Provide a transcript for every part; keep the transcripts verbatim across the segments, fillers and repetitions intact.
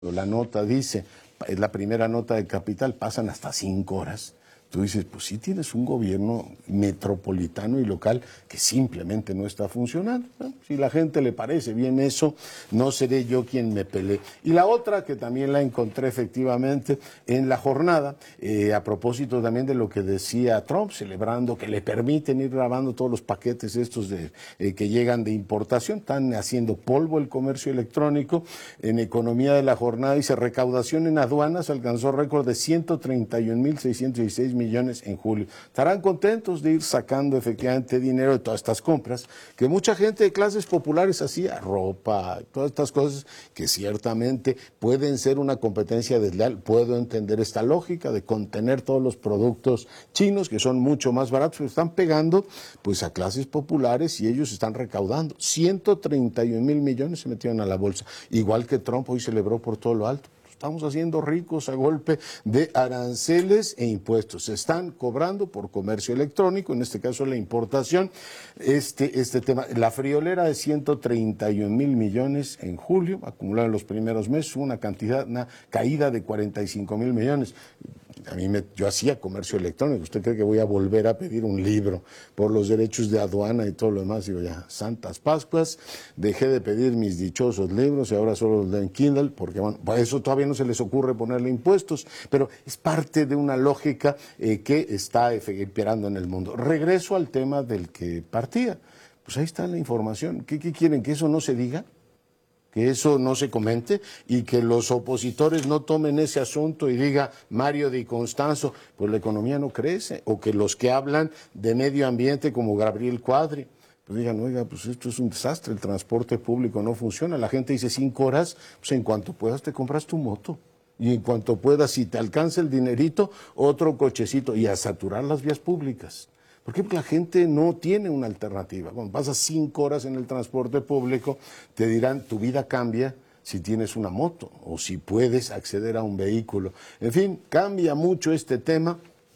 La nota dice, es la primera nota de Capital, pasan hasta cinco horas. Tú dices, pues sí tienes un gobierno metropolitano y local que simplemente no está funcionando, ¿no? Si la gente le parece bien eso, no seré yo quien me pelee. Y la otra, que también la encontré efectivamente en la jornada, eh, a propósito también de lo que decía Trump, celebrando que le permiten ir grabando todos los paquetes estos de, eh, que llegan de importación, están haciendo polvo el comercio electrónico. En economía de la jornada dice, recaudación en aduanas alcanzó récord de ciento treinta y un mil seiscientos dieciséis millones en julio. Estarán contentos de ir sacando efectivamente dinero de todas estas compras que mucha gente de clases populares hacía, ropa, todas estas cosas que ciertamente pueden ser una competencia desleal. Puedo entender esta lógica de contener todos los productos chinos que son mucho más baratos, pero están pegando pues a clases populares y ellos están recaudando. ciento treinta y un mil millones se metieron a la bolsa, igual que Trump hoy celebró por todo lo alto. Estamos haciendo ricos a golpe de aranceles e impuestos. Se están cobrando por comercio electrónico, en este caso la importación, este, este tema. La friolera de ciento treinta y un mil millones en julio, acumulada en los primeros meses, una cantidad, una caída de cuarenta y cinco mil millones. A mí me, yo hacía comercio electrónico. ¿Usted cree que voy a volver a pedir un libro por los derechos de aduana y todo lo demás? Digo, ya, Santas Pascuas, dejé de pedir mis dichosos libros y ahora solo los leo en Kindle, porque bueno, por eso todavía no se les ocurre ponerle impuestos, pero es parte de una lógica eh, que está imperando en el mundo. Regreso al tema del que partía. Pues ahí está la información. ¿Qué, qué quieren? ¿Que eso no se diga? Que eso no se comente y que los opositores no tomen ese asunto y diga Mario Di Constanzo, pues la economía no crece, o que los que hablan de medio ambiente como Gabriel Cuadri, pues digan, oiga, pues esto es un desastre, el transporte público no funciona, la gente dice cinco horas, pues en cuanto puedas te compras tu moto. Y en cuanto puedas, si te alcanza el dinerito, otro cochecito y a saturar las vías públicas. ¿Por qué? Porque la gente no tiene una alternativa. Cuando pasas cinco horas en el transporte público, te dirán, tu vida cambia si tienes una moto o si puedes acceder a un vehículo. En fin, cambia mucho este tema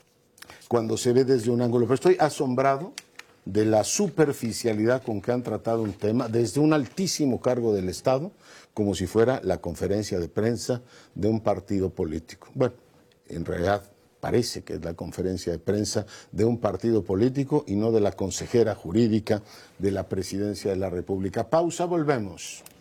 cuando se ve desde un ángulo. Pero estoy asombrado de la superficialidad con que han tratado un tema desde un altísimo cargo del Estado, como si fuera la conferencia de prensa de un partido político. Bueno, en realidad parece que es la conferencia de prensa de un partido político y no de la consejera jurídica de la Presidencia de la República. Pausa, volvemos.